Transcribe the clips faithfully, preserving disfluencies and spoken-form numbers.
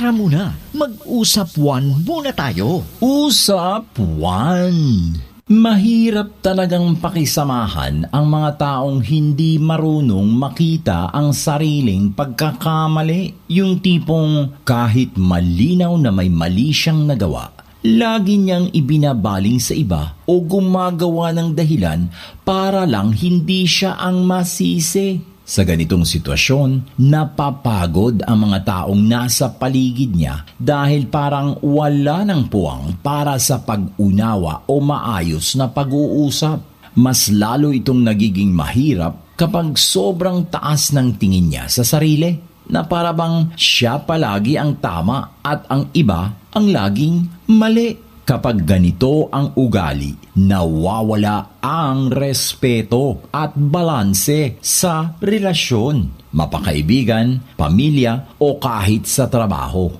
Tara muna, mag-usap one muna tayo. Usap one. Mahirap talagang pakisamahan ang mga taong hindi marunong makita ang sariling pagkakamali. Yung tipong kahit malinaw na may mali siyang nagawa, lagi niyang ibinabaling sa iba o gumagawa ng dahilan para lang hindi siya ang masisi. Sa ganitong sitwasyon, napapagod ang mga taong nasa paligid niya dahil parang wala ng puwang para sa pag-unawa o maayos na pag-uusap. Mas lalo itong nagiging mahirap kapag sobrang taas ng tingin niya sa sarili, na para bang siya palagi ang tama at ang iba ang laging mali. Kapag ganito ang ugali, nawawala ang respeto at balanse sa relasyon, mapakaibigan, pamilya o kahit sa trabaho.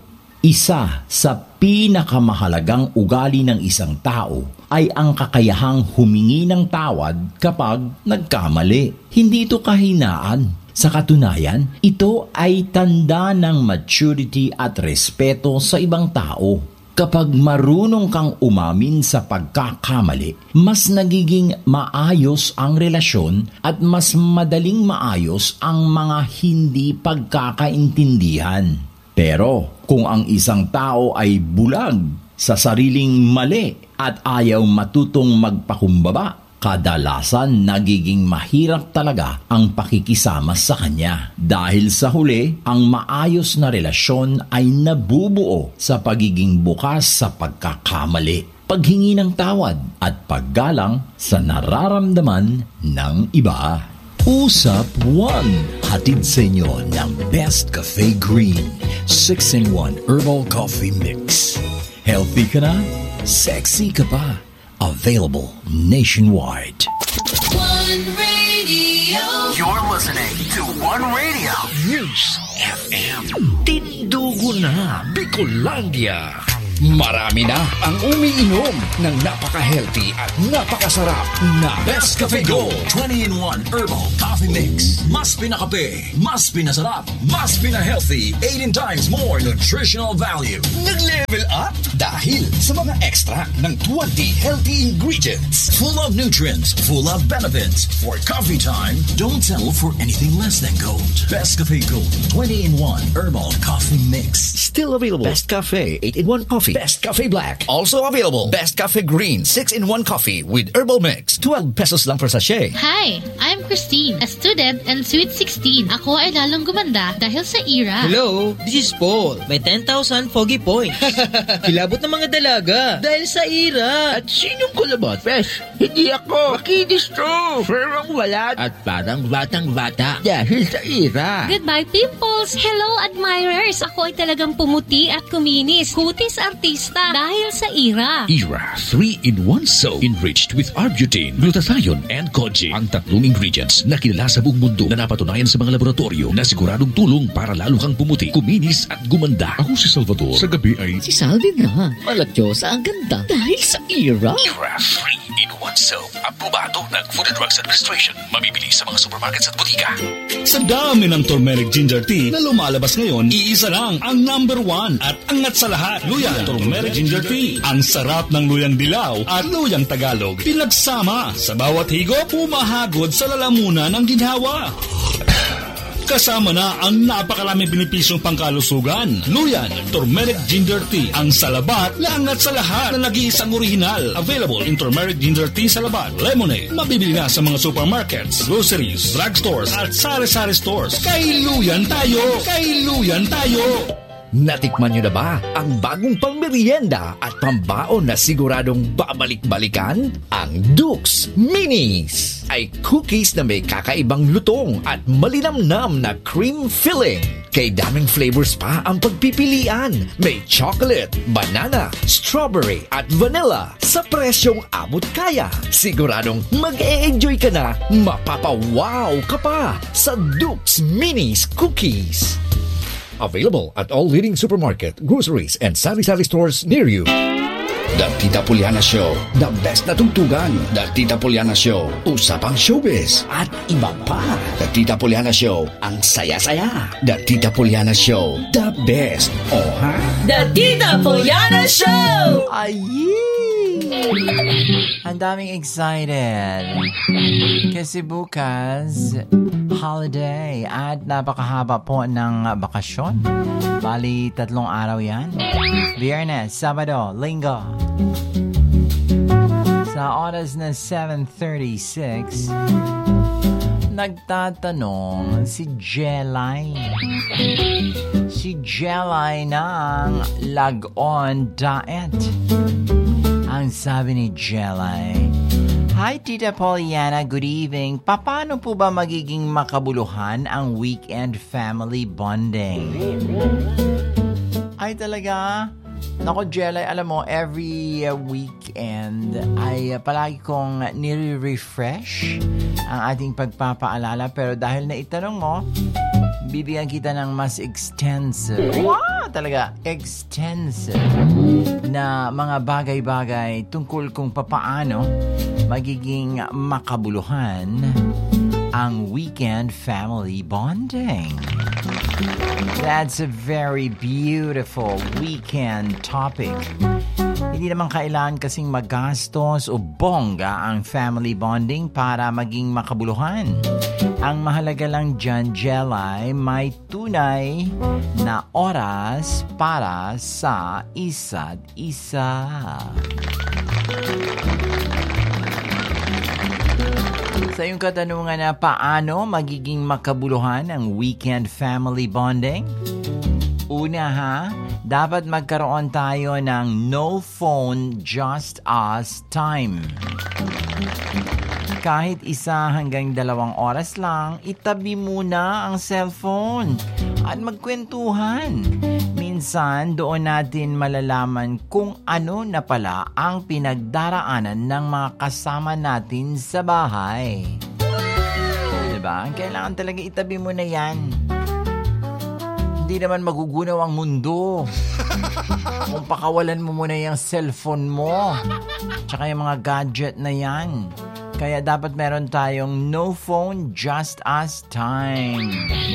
Isa sa pinakamahalagang ugali ng isang tao ay ang kakayahang humingi ng tawad kapag nagkamali. Hindi ito kahinaan. Sa katunayan, ito ay tanda ng maturity at respeto sa ibang tao. Kapag marunong kang umamin sa pagkakamali, mas nagiging maayos ang relasyon at mas madaling maayos ang mga hindi pagkakaintindihan. Pero kung ang isang tao ay bulag sa sariling mali at ayaw matutong magpakumbaba, kadalasan nagiging mahirap talaga ang pakikisama sa kanya. Dahil sa huli, ang maayos na relasyon ay nabubuo sa pagiging bukas sa pagkakamali, paghingi ng tawad at paggalang sa nararamdaman ng iba. Usap one, hatid sa inyo ng Best Cafe Green six in one Herbal Coffee Mix. Healthy ka na? Sexy ka pa? Available nationwide. One Radio. You're listening to One Radio. News F M. Tindugo na, Bicolandia. Marami na ang umiinom ng napaka-healthy at napakasarap na Best Cafe Gold twenty in one Herbal Coffee Mix. Mas pinakape, mas pinasarap, mas pina-healthy, eighteen times more nutritional value. Nag-level up dahil sa mga extract ng twenty healthy ingredients. Full of nutrients, full of benefits. For coffee time, don't settle for anything less than gold. Best Cafe Gold twenty in one Herbal Coffee Mix. Still available. Best Cafe eight in one Coffee. Best Cafe Black. Also available. Best Cafe Green six in one Coffee with Herbal Mix. twelve pesos lang per sachet. Hi, I'm Christine, a student and sweet sixteen. Ako ay lalong gumanda dahil sa E R A. Hello, this is Paul. May ten thousand foggy points. Kilabot ng mga dalaga dahil sa E R A. At sinong kulabot? Fresh, hindi ako. Makinis to. Ferong walat. At parang batang-bata dahil sa E R A. Goodbye, pimples. Hello, admirers. Ako ay talagang pumuti at kuminis. Kutis artista dahil sa E R A. E R A three in one soap enriched with arbutin, glutathione, and koji. Ang tatlong ingredients na kilala sa buong mundo na napatunayan sa mga laboratorio na siguradong tulong para lalo kang pumuti, kuminis at gumanda. Ako si Salvador. Sa gabi ay... Si Salvi nga. Malatyosa ang ganda dahil sa E R A. E R A three in one soap. Aprobado ng Food and Drugs Administration. Mabibili sa mga supermarkets at butika. Sa dami ng turmeric ginger tea na lumalabas ngayon, iisa lang ang number one at angat sa lahat. Luyan Turmeric Ginger Tea. Ang sarap ng luyang dilaw at luyang Tagalog. Pinagsama sa bawat higop, pumahagod sa lalamunan ng ginhawa. Kasama na ang napakaraming benepisyong pangkalusugan. Luyan Turmeric Ginger Tea. Ang salabat na angat sa lahat na nag-iisang orihinal. Available in Turmeric Ginger Tea Salabat Lemonade. Mabibili na sa mga supermarkets, groceries, drugstores at sari-sari stores. Kay Luyan tayo! Kay Luyan tayo! Natikman nyo na ba ang bagong pangmerienda at pambaon na siguradong babalik-balikan? Ang Dukes Minis ay cookies na may kakaibang lutong at malinamnam na cream filling. Kay daming flavors pa ang pagpipilian. May chocolate, banana, strawberry at vanilla sa presyong abot kaya. Siguradong mag-e-enjoy ka na, mapapawaw ka pa sa Dukes Minis Cookies. Available at all leading supermarket, groceries, and sari-sari stores near you. The Tita Poliana Show. The best na tugtugan. The Tita Poliana Show. Usapang showbiz. At iba pa. The Tita Poliana Show. Ang saya-saya. The Tita Poliana Show. The best. Oh, ha? The Tita Poliana Show! Ayee! Ang daming excited. Kasi bukas, holiday at napakahaba po ng bakasyon. Bali, tatlong araw yan. Biyernes, Sabado, Linggo. Sa oras na seven thirty-six, nagtatanong si Jelay. Si Jelay ng Lag-On Diet. Ang sabi ni Jelay, Hi Tita Poliana, good evening. Paano po ba magiging makabuluhan ang weekend family bonding? Ay talaga? Nako Jelay, alam mo, every uh, weekend ay uh, palagi kong nire-refresh ang ating pagpapaalala. Pero dahil na itanong mo, bibigyan kita ng mas extensive, wow, talaga, extensive na mga bagay-bagay tungkol kung papaano magiging makabuluhan ang weekend family bonding. That's a very beautiful weekend topic. Hindi naman kailangan kasing magastos o bongga ang family bonding para maging makabuluhan. Ang mahalaga lang dyan, Jelay, may tunay na oras para sa isa't isa. Sa iyong katanungan na paano magiging makabuluhan ang weekend family bonding? Una ha, dapat magkaroon tayo ng no phone, just us time. Kahit isa hanggang dalawang oras lang, itabi muna ang cellphone at magkwentuhan. Minsan, doon natin malalaman kung ano na pala ang pinagdaraanan ng mga kasama natin sa bahay. Diba? Kailangan talaga itabi mo na yan. Hindi naman magugunaw ang mundo kung pakawalan mo muna yung cellphone mo tsaka yung mga gadget na yan. Kaya dapat meron tayong no phone, just us time.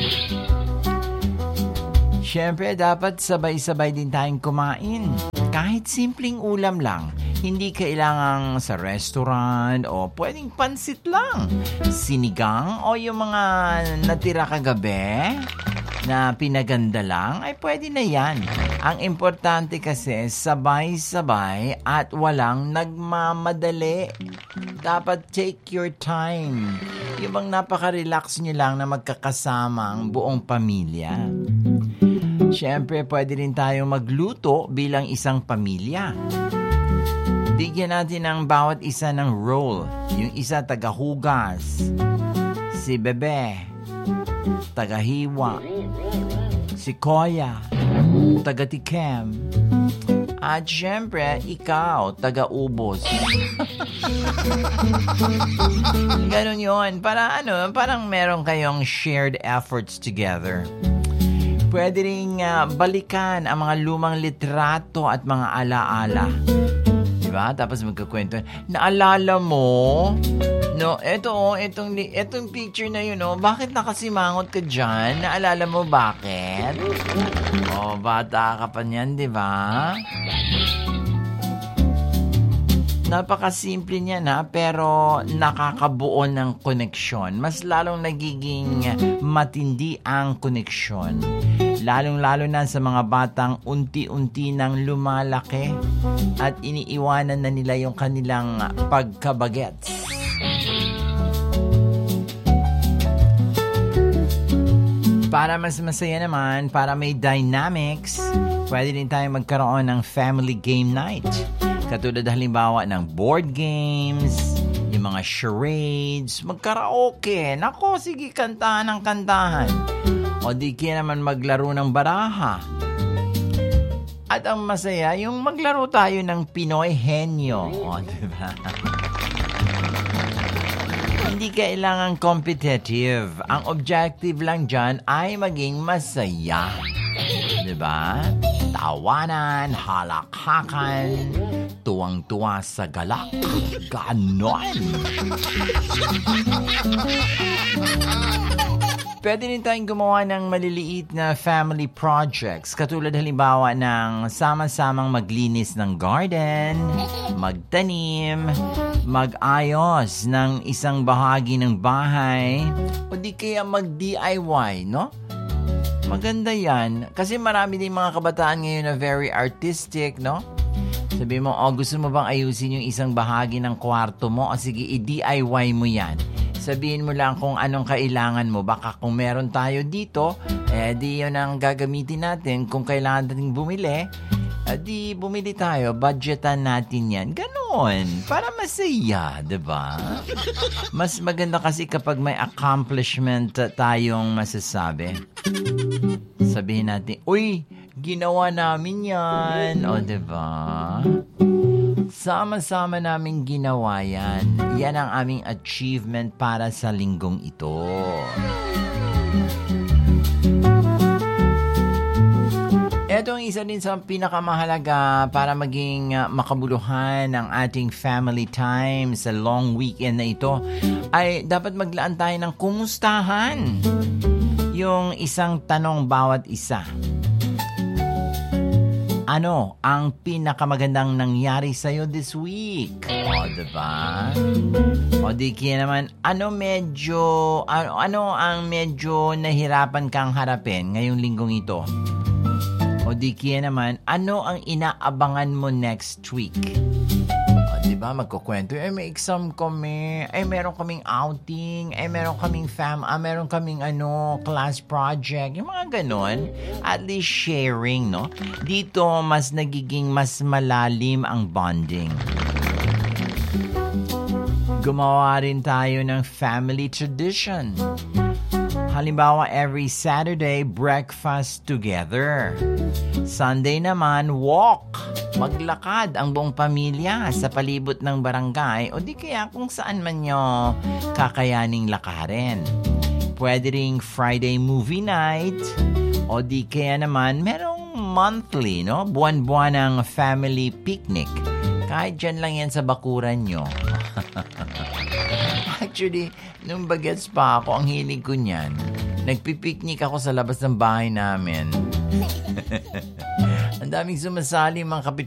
Siyempre, dapat sabay-sabay din tayong kumain. Kahit simpleng ulam lang. Hindi kailangang sa restaurant o pwedeng pansit lang. Sinigang o yung mga natira kagabi na pinaganda lang, ay pwede na yan. Ang importante kasi, sabay-sabay at walang nagmamadali. Dapat take your time. Yung bang napaka-relax nyo lang na magkakasama ang buong pamilya. Siyempre, pwede rin tayong magluto bilang isang pamilya. Bigyan natin ang bawat isa ng role. Yung isa tagahugas, si Bebe, tagahiwa, si Koya, taga-tikem, at syempre, ikaw, taga-ubos. Ganon yun. Para ano, parang meron kayong shared efforts together. Pwede rin uh, balikan ang mga lumang litrato at mga alaala. Diba? Tapos magkakwento. Naalala mo? No, eto oh, etong, etong picture na yun, oh. Bakit nakasimangot ka dyan? Naalala mo bakit? Oh, bata ka pa niyan, diba? Napakasimple niyan ha, pero nakakabuo ng koneksyon. Mas lalong nagiging matindi ang koneksyon. Lalong-lalo na sa mga batang unti-unti nang lumalaki at iniiwanan na nila yung kanilang pagkabagets. Para mas masaya naman, para may dynamics, pwede din tayong magkaroon ng family game night. Katulad halimbawa ng board games, yung mga charades, magkaraoke. Nako, sige, kantahan ng kantahan. O di kaya naman maglaro ng baraha. At ang masaya, yung maglaro tayo ng Pinoy Henyo. O, diba? Hindi kailangan competitive. Ang objective lang dyan ay maging masaya. Diba? Tawanan, halakhakan, tuwang-tuwa sa galak. Ganon. Pwede rin tayong gumawa ng maliliit na family projects. Katulad halimbawa ng sama-samang maglinis ng garden, magtanim, mag-ayos ng isang bahagi ng bahay, o di kaya mag-D I Y, no? Maganda yan. Kasi marami din mga kabataan ngayon na very artistic, no? Sabi mo, oh, gusto mo bang ayusin yung isang bahagi ng kwarto mo? O sige, i-D I Y mo yan. Sabihin mo lang kung anong kailangan mo. Baka kung meron tayo dito, eh di yun ang gagamitin natin. Kung kailangan natin bumili, eh, di bumili tayo. Budgetan natin yan. Ganon. Para masaya, diba? Mas maganda kasi kapag may accomplishment tayong masasabi. Sabihin natin, uy, ginawa namin yan. O, diba? Sama-sama namin ginawa yan. Yan ang aming achievement para sa linggong ito. Ito ang isa din sa pinakamahalaga para maging uh, makabuluhan ang ating family time sa long weekend na ito ay dapat maglaan tayo ng kumustahan. Yung isang tanong bawat isa. Ano ang pinakamagandang nangyari sa'yo this week? O, diba? O, di kaya naman, ano medyo, ano, ano ang medyo nahirapan kang harapin ngayong linggong ito? O, di kaya naman, ano ang inaabangan mo next week? O, diba? Magkukwento, eh, may exam kami, eh, meron kaming outing, eh, meron kaming fam, ah, meron kaming, ano, class project, yung mga ganon. At least sharing, no? Dito, mas nagiging mas malalim ang bonding. Gumawa rin tayo ng family tradition. Halimbawa, every Saturday, breakfast together. Sunday naman, walk. Maglakad ang buong pamilya sa palibot ng barangay o di kaya kung saan man nyo kakayaning lakarin. Pwede ring Friday movie night o di kaya naman merong monthly, no? Buwan-buwan ng family picnic. Kahit dyan lang yan sa bakuran nyo. Actually, nung bagets pa ako, ang hilig ko niyan. Nagpipiknik ako sa labas ng bahay namin. Ang daming sumasali mga kapit